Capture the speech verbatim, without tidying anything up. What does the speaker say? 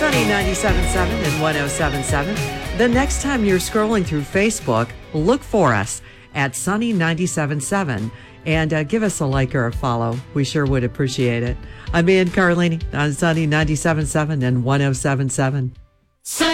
Sunny ninety-seven point seven and one oh seven point seven. The next time you're scrolling through Facebook, look for us at Sunny ninety-seven point seven and uh, give us a like or a follow. We sure would appreciate it. I'm Ann Carlini on Sunny ninety-seven point seven and one oh seven point seven.